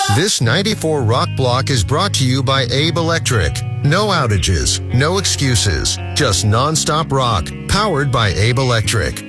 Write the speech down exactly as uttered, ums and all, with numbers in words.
This ninety-four Rock Block is brought to you by Abe Electric. No outages, no excuses, just non-stop rock, powered by Abe Electric.